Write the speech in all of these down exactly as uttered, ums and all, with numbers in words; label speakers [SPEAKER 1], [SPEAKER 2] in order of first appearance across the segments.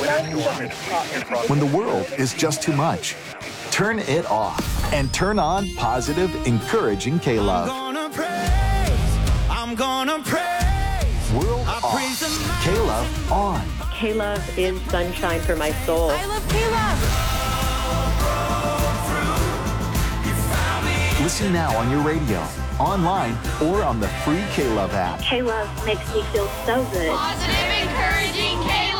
[SPEAKER 1] When the world is just too much, turn it off and turn on positive, encouraging K-Love.
[SPEAKER 2] I'm gonna praise, I'm gonna praise.
[SPEAKER 1] World off, K-Love on.
[SPEAKER 3] K-Love is sunshine for my soul.
[SPEAKER 4] I love K-Love.
[SPEAKER 1] Listen now on your radio, online, or on the free K-Love app.
[SPEAKER 3] K-Love makes me feel so good.
[SPEAKER 4] Positive, encouraging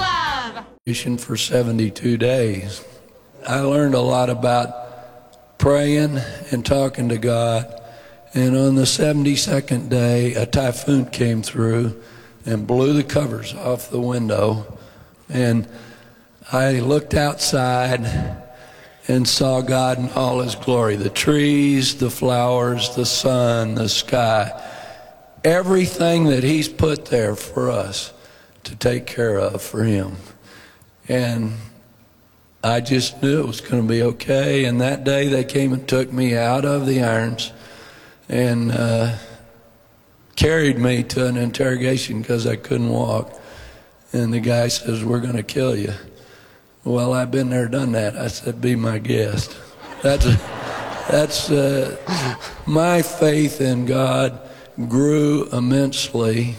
[SPEAKER 4] K-Love.
[SPEAKER 5] For seventy-two days. I learned a lot about praying and talking to God. And on the seventy-second day, a typhoon came through and blew the covers off the window. And I looked outside and saw God in all his glory. The trees, the flowers, the sun, the sky. Everything that he's put there for us to take care of for him. And I just knew it was going to be okay. And that day they came and took me out of the irons and uh, carried me to an interrogation because I couldn't walk. And the guy says, "We're going to kill you." Well, I've been there, done that. I said, "Be my guest." That's a, that's uh, my faith in God grew immensely.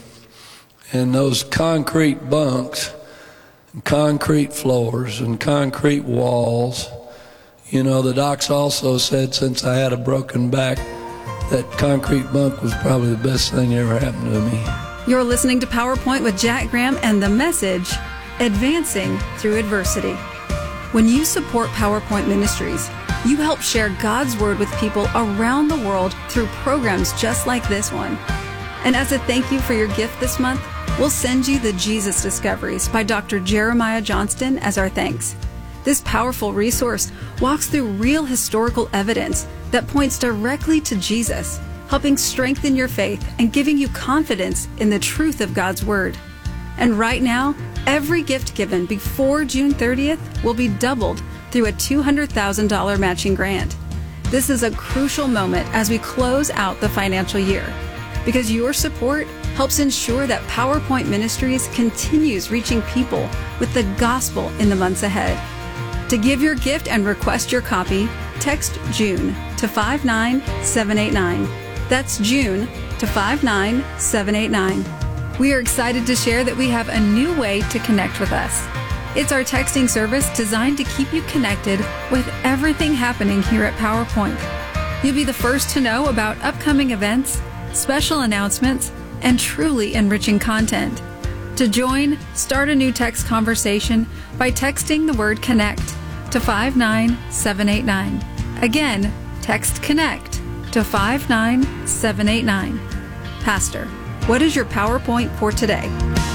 [SPEAKER 5] And those concrete bunks, and concrete floors, and concrete walls. You know, the docs also said since I had a broken back, that concrete bunk was probably the best thing that ever happened to me.
[SPEAKER 6] You're listening to PowerPoint with Jack Graham and the message, Advancing Through Adversity. When you support PowerPoint Ministries, you help share God's Word with people around the world through programs just like this one. And as a thank you for your gift this month, we'll send you the Jesus Discoveries by Doctor Jeremiah Johnston as our thanks. This powerful resource walks through real historical evidence that points directly to Jesus, helping strengthen your faith and giving you confidence in the truth of God's Word. And right now, every gift given before June thirtieth will be doubled through a two hundred thousand dollars matching grant. This is a crucial moment as we close out the financial year, because your support helps ensure that PowerPoint Ministries continues reaching people with the gospel in the months ahead. To give your gift and request your copy, text June to five nine seven eight nine. That's June to five nine seven eight nine. We are excited to share that we have a new way to connect with us. It's our texting service designed to keep you connected with everything happening here at PowerPoint. You'll be the first to know about upcoming events, special announcements, and truly enriching content. To join, start a new text conversation by texting the word CONNECT to five nine seven eight nine. Again, text CONNECT to five nine seven eight nine. Pastor, what is your PowerPoint for today?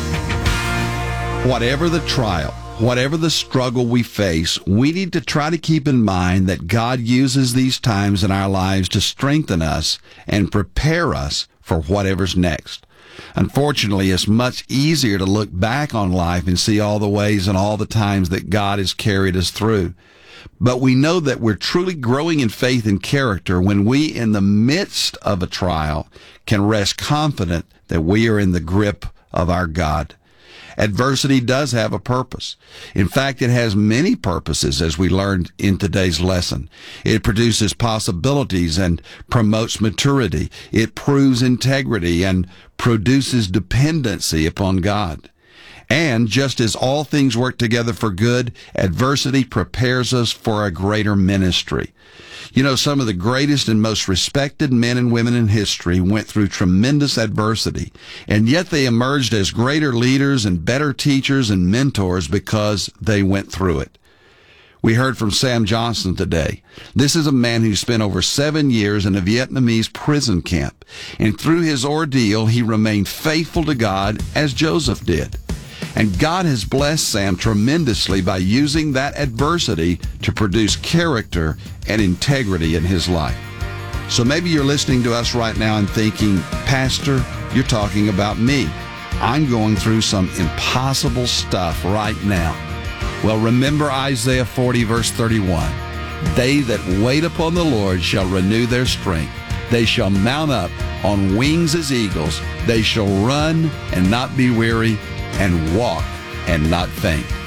[SPEAKER 7] Whatever the trial, whatever the struggle we face, we need to try to keep in mind that God uses these times in our lives to strengthen us and prepare us for whatever's next. Unfortunately, it's much easier to look back on life and see all the ways and all the times that God has carried us through. But we know that we're truly growing in faith and character when we, in the midst of a trial, can rest confident that we are in the grip of our God. Adversity does have a purpose. In fact, it has many purposes, as we learned in today's lesson. It produces possibilities and promotes maturity. It proves integrity and produces dependency upon God. And just as all things work together for good, adversity prepares us for a greater ministry. You know, some of the greatest and most respected men and women in history went through tremendous adversity, and yet they emerged as greater leaders and better teachers and mentors because they went through it. We heard from Sam Johnson today. This is a man who spent over seven years in a Vietnamese prison camp, and through his ordeal, he remained faithful to God as Joseph did. And God has blessed Sam tremendously by using that adversity to produce character and integrity in his life. So maybe you're listening to us right now and thinking, Pastor, you're talking about me. I'm going through some impossible stuff right now. Well, remember Isaiah forty, verse thirty-one. They that wait upon the Lord shall renew their strength. They shall mount up on wings as eagles. They shall run and not be weary, and walk and not faint.